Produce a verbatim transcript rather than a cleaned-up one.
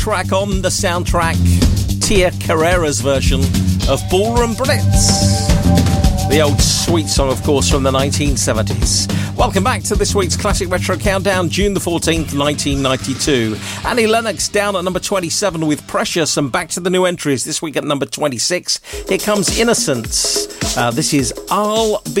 track on the soundtrack, Tia Carrere's version of Ballroom Blitz. The old sweet song, of course, from the nineteen seventies. Welcome back to this week's Classic Retro Countdown, June the fourteenth, nineteen ninety-two. Annie Lennox down at number twenty-seven with Precious, and back to the new entries this week at number twenty-six. Here comes Innocence. Uh, this is I'll Be